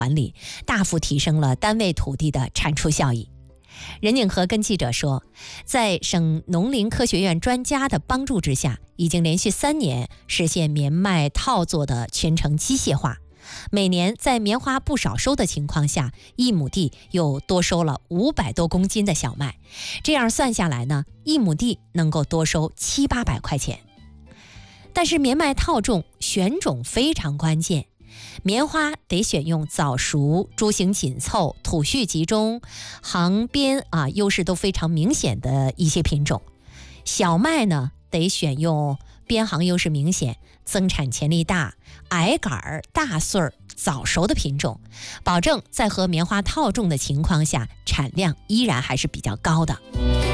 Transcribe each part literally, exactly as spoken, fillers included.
管理，大幅提升了单位土地的产出效益。任景和跟记者说，在省农林科学院专家的帮助之下，已经连续三年实现棉麦套作的全程机械化。每年在棉花不少收的情况下，一亩地又多收了五百多公斤的小麦，这样算下来呢，一亩地能够多收七八百块钱。但是棉麦套种选种非常关键，棉花得选用早熟、株型紧凑、土序集中、行边啊优势都非常明显的一些品种。小麦呢，得选用边行优势明显、增产潜力大、矮杆大穗儿、早熟的品种，保证在和棉花套种的情况下，产量依然还是比较高的。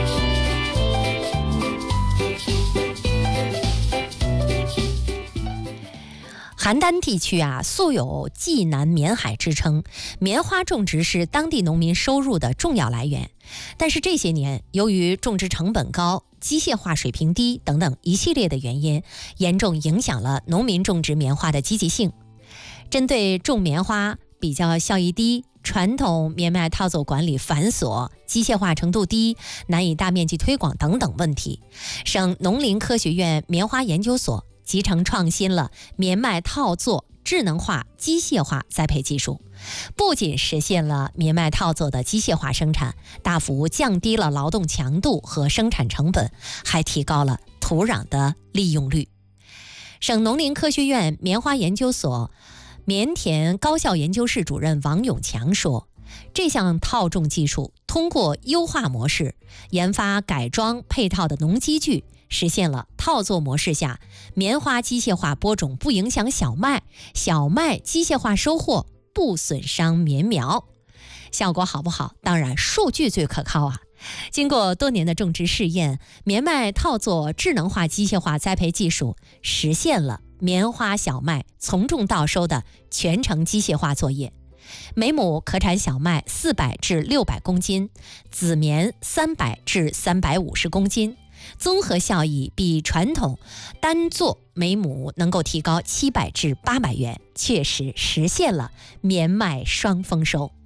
邯郸地区啊，素有冀南棉海之称，棉花种植是当地农民收入的重要来源。但是这些年，由于种植成本高、机械化水平低等等一系列的原因，严重影响了农民种植棉花的积极性。针对种棉花比较效益低、传统棉麦套作管理繁琐、机械化程度低、难以大面积推广等等问题，省农林科学院棉花研究所集成创新了棉麦套作智能化、机械化栽培技术，不仅实现了棉麦套作的机械化生产，大幅降低了劳动强度和生产成本，还提高了土壤的利用率。省农林科学院棉花研究所棉田高校研究室主任王永强说，这项套种技术通过优化模式研发改装配套的农机具，实现了套作模式下棉花机械化播种不影响小麦，小麦机械化收获不损伤棉苗。效果好不好？当然数据最可靠啊。经过多年的种植试验，棉麦套作智能化机械化栽培技术实现了棉花小麦从种到收的全程机械化作业，每亩可产小麦四百至六百公斤，紫棉三百至三百五十公斤，综合效益比传统单作每亩能够提高七百至八百元，确实实现了棉麦双丰收。